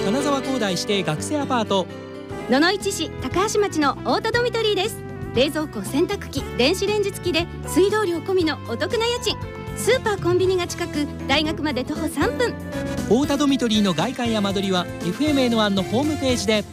金沢工大指定学生アパート。 野々市市高橋町の太田ドミトリーです。冷蔵庫、洗濯機、電子レンジ付きで水道料込みのお得な家賃。スーパーコンビニが近く、大学まで徒歩3分。 太田ドミトリーの外観や間取りは FMN1 のホームページで。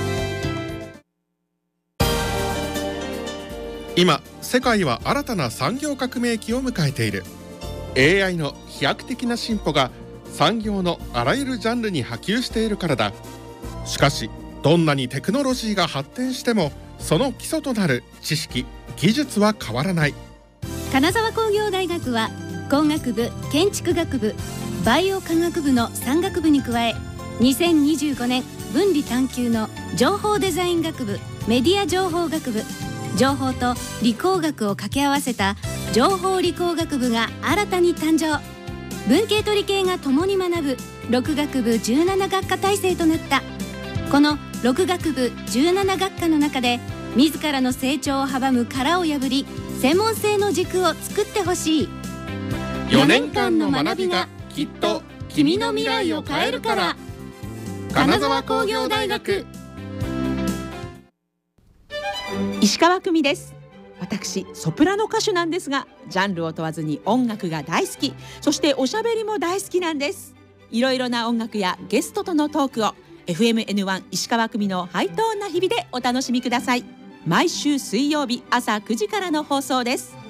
今世界は新たな産業革命期を迎えている。 AI の飛躍的な進歩が産業のあらゆるジャンルに波及しているからだ。しかしどんなにテクノロジーが発展しても、その基礎となる知識・技術は変わらない。 金沢工業大学は工学部、建築学部、バイオ科学部の3学部に加え、2025年分理探究の情報デザイン学部、メディア情報学部、情報と理工学を掛け合わせた情報理工学部が新たに誕生。文系と理系が共に学ぶ6学部17学科体制となった。この6学部17学科の中で、自らの成長を阻む殻を破り、専門性の軸を作ってほしい。 4年間の学びがきっと君の未来を変えるから。金沢工業大学。 石川久美です。私ソプラノ歌手なんですが、ジャンルを問わずに音楽が大好き、そしておしゃべりも大好きなんです。いろいろな音楽やゲストとのトークを FMN1 石川久美のハイトーンな日々でお楽しみください。毎週水曜日朝9時からの放送です。